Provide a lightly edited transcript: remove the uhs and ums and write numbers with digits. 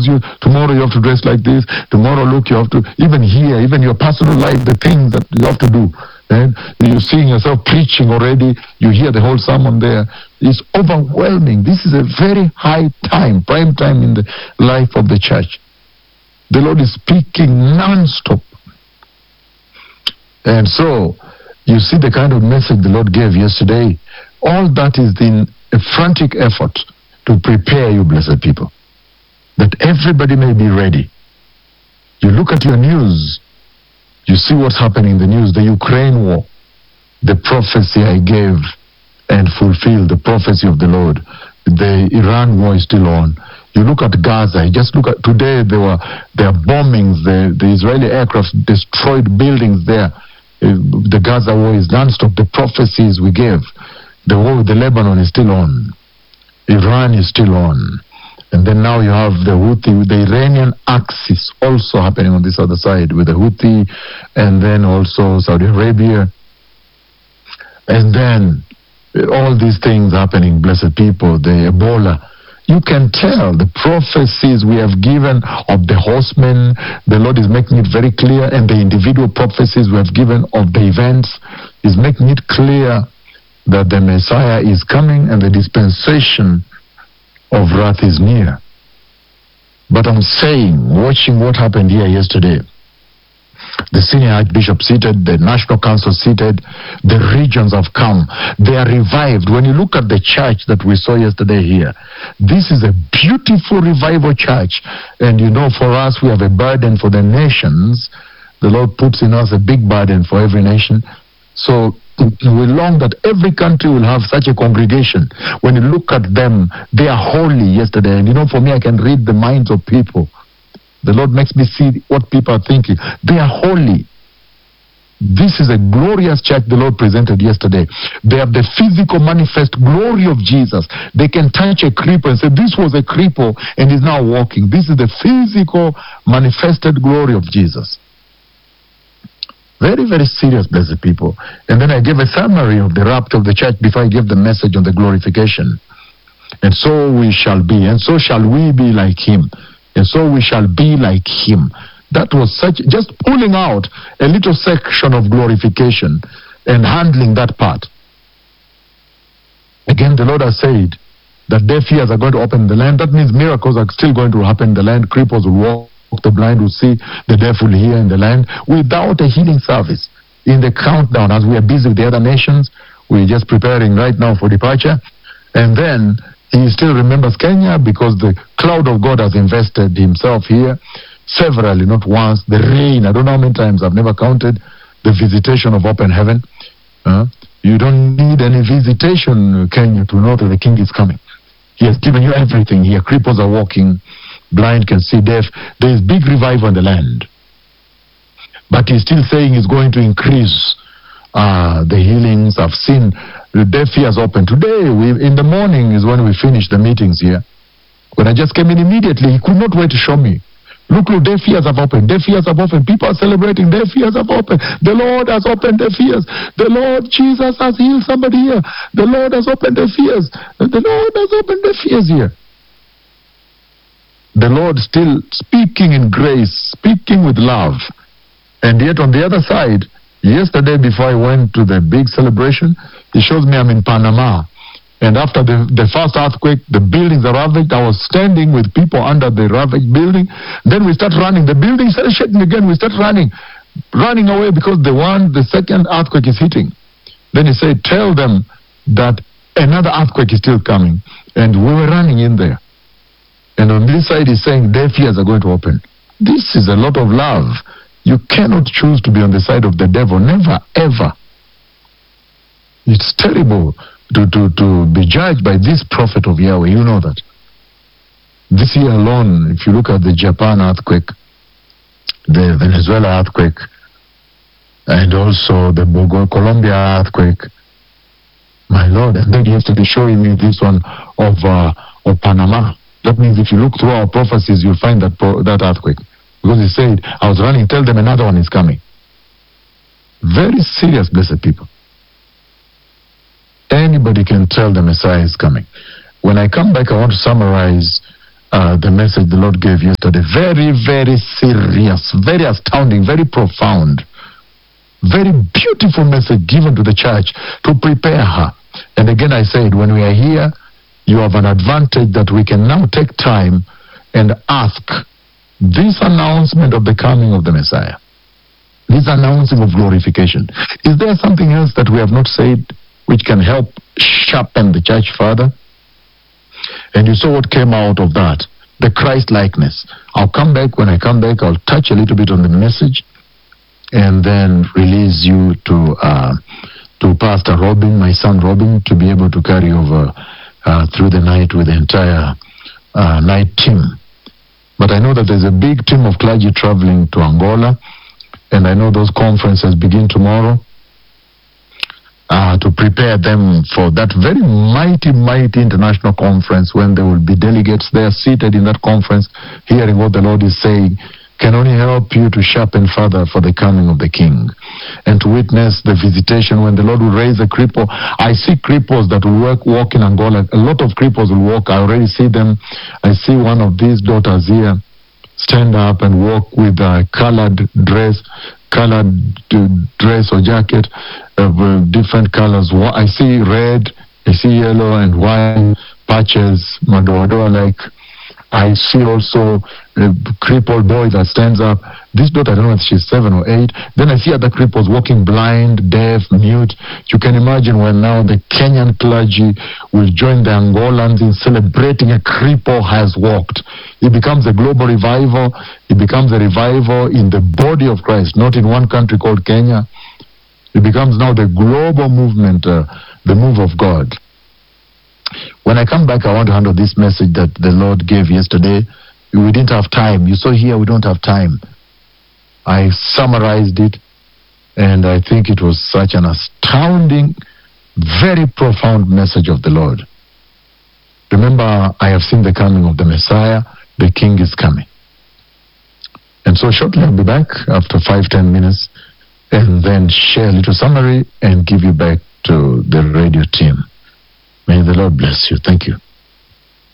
you. Tomorrow you have to dress like this. Tomorrow, look, you have to, even here, even your personal life, the things that you have to do. And you're seeing yourself preaching already. You hear the whole sermon there. It's overwhelming. This is a very high time, prime time in the life of the church. The Lord is speaking non-stop. And so, you see the kind of message the Lord gave yesterday. All that is in a frantic effort to prepare you, blessed people, that everybody may be ready. You look at your news, you see what's happening in the news, the Ukraine war, the prophecy I gave and fulfilled, the prophecy of the Lord. The Iran war is still on. You look at Gaza, just look at today, there are bombings, the Israeli aircraft destroyed buildings there. The Gaza war is non-stop. The prophecies we gave, the war with the Lebanon is still on. Iran is still on. And then now you have the Houthi, the Iranian axis also happening on this other side with the Houthi, and then also Saudi Arabia. And then all these things happening, blessed people, the Ebola. You can tell the prophecies we have given of the horsemen, the Lord is making it very clear, and the individual prophecies we have given of the events is making it clear that the Messiah is coming and the dispensation of wrath is near. But I'm saying, watching what happened here yesterday, the senior archbishop seated, the national council seated, the regions have come. They are revived. When you look at the church that we saw yesterday here, this is a beautiful revival church. And you know, for us, we have a burden for the nations. The Lord puts in us a big burden for every nation. So we long that every country will have such a congregation. When you look at them, they are holy yesterday. And you know, for me, I can read the minds of people. The Lord makes me see what people are thinking. They are holy. This is a glorious church the Lord presented yesterday. They have the physical manifest glory of Jesus. They can touch a cripple and say, this was a cripple and is now walking. This is the physical manifested glory of Jesus. Very, very serious, blessed people. And then I gave a summary of the rapture of the church before I gave the message on the glorification. And so we shall be, and so shall we be like him. And so we shall be like him. That was such, just pulling out a little section of glorification and handling that part. Again, the Lord has said that deaf ears are going to open the land. That means miracles are still going to happen in the land. Cripples will walk, the blind will see, the deaf will hear in the land without a healing service. In the countdown, as we are busy with the other nations, we're just preparing right now for departure. And then he still remembers Kenya because the cloud of God has invested himself here severally, not once. The rain, I don't know how many times, I've never counted. The visitation of open heaven. You don't need any visitation, Kenya, to know that the king is coming. He has given you everything here. Cripples are walking, blind can see, deaf. There is big revival in the land. But he's still saying he's going to increase the healings. I've seen the deaf ears open. Today, in the morning is when we finished the meetings here. When I just came in immediately, he could not wait to show me. Look, deaf ears have opened. Deaf ears have opened. People are celebrating. Deaf ears have opened. The Lord has opened deaf ears. The Lord Jesus has healed somebody here. The Lord has opened deaf ears. The Lord has opened deaf ears here. The Lord still speaking in grace, speaking with love. And yet on the other side, yesterday before I went to the big celebration, he shows me I'm in Panama. And after the first earthquake, the buildings are ravaged. I was standing with people under the ravaged building. Then we start running. The building started shaking again. We start running away because the second earthquake is hitting. Then he said, tell them that another earthquake is still coming. And we were running in there. And on this side he's saying deaf ears are going to open. This is a lot of love. You cannot choose to be on the side of the devil. Never, ever. It's terrible to be judged by this prophet of Yahweh. You know that. This year alone, if you look at the Japan earthquake, the Venezuela earthquake, and also the Colombia earthquake, my Lord, and then yesterday showing me this one of Panama. That means if you look through our prophecies, you'll find that earthquake. Because he said, I was running, tell them another one is coming. Very serious, blessed people. Anybody can tell the Messiah is coming. When I come back, I want to summarize the message the Lord gave yesterday. Very, very serious, very astounding, very profound, very beautiful message given to the church to prepare her. And again, I said, when we are here, you have an advantage that we can now take time and ask this announcement of the coming of the Messiah, this announcing of glorification. Is there something else that we have not said which can help sharpen the church further? And you saw what came out of that, the Christ likeness. I'll come back. When I come back, I'll touch a little bit on the message and then release you to Pastor Robin, my son Robin, to be able to carry over through the night with the entire night team. But I know that there's a big team of clergy traveling to Angola, and I know those conferences begin tomorrow to prepare them for that very mighty, mighty international conference, when there will be delegates there seated in that conference, hearing what the Lord is saying, can only help you to sharpen further for the coming of the King and to witness the visitation when the Lord will raise a cripple. I see cripples that will walk in Angola. A lot of cripples will walk. I already see them. I see one of these daughters here stand up and walk with a colored dress or jacket of different colors. I see red, I see yellow and white patches, madoa like. I see also a crippled boy that stands up. This daughter, I don't know if she's 7 or 8. Then I see other cripples walking blind, deaf, mute. You can imagine when now the Kenyan clergy will join the Angolans in celebrating a cripple has walked. It becomes a global revival. It becomes a revival in the body of Christ, not in one country called Kenya. It becomes now the global movement, the move of God. When I come back, I want to handle this message that the Lord gave yesterday. We didn't have time. You saw here, we don't have time. I summarized it, and I think it was such an astounding, very profound message of the Lord. Remember, I have seen the coming of the Messiah. The King is coming. And so shortly I'll be back after 5-10 minutes, and then share a little summary and give you back to the radio team. May the Lord bless you. Thank you.